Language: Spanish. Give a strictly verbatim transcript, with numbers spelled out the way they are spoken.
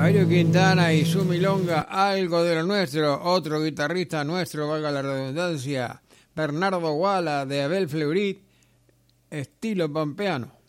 Mario Quintana y su milonga, algo de lo nuestro. Otro guitarrista nuestro, valga la redundancia, Bernardo Guala de Abel Fleurit, estilo pampeano.